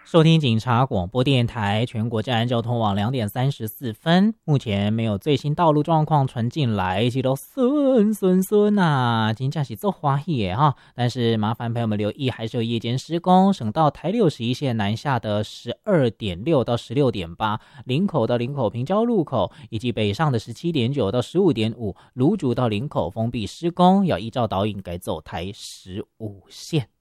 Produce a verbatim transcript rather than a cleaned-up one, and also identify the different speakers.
Speaker 1: 收听警察广播电台全国治安交通网两点三十四分，目前没有最新道路状况传进来，一切都顺顺顺啊，真正是做欢喜耶哈！但是麻烦朋友们留意，还是有夜间施工，省道台六十一线南下的十二点六到十六点八，林口到林口平交路口，以及北上的十七点九到十五点五，芦竹到林口封闭施工，要依照导引改走台十五线。